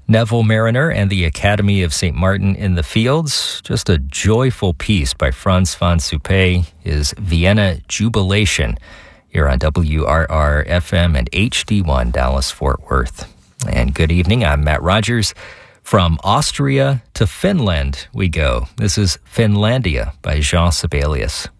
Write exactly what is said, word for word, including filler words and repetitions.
Neville Mariner and the Academy of Saint Martin in the Fields. Just a joyful piece by Franz von Suppé is Vienna Jubilation here on W R R F M and H D one Dallas-Fort Worth. And good evening, I'm Matt Rogers. From Austria to Finland we go. This is Finlandia by Jean Sibelius.